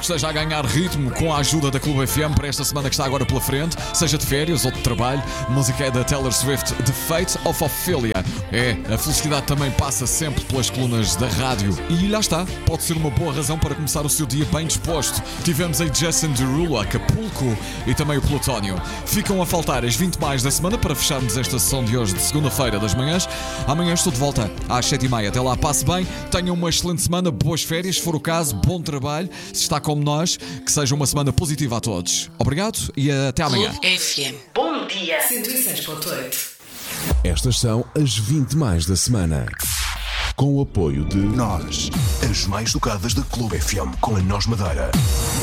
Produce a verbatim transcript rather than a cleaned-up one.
que esteja a ganhar ritmo com a ajuda da Clube F M para esta semana que está agora pela frente, seja de férias ou de trabalho. A música é da Taylor Swift, The Fate of Ophelia. É, a felicidade também passa sempre pelas colunas da rádio. E lá está, pode ser uma boa razão para começar o seu dia bem disposto. Tivemos aí Jason Derulo, Acapulco e também o Plutónio. Ficam a faltar as vinte mais da semana para fecharmos esta sessão de hoje de segunda-feira das manhãs. Amanhã estou de volta às sete e meia. Até lá, passe bem, tenham uma excelente semana, boas férias, se for o caso, bom trabalho. Se está como nós, que seja uma semana positiva a todos. Obrigado e até amanhã. Clube F M. Bom dia. cento e seis ponto oito. Estas são as vinte mais da semana. Com o apoio de Nós, as mais tocadas da Clube F M, com a Nós Madeira.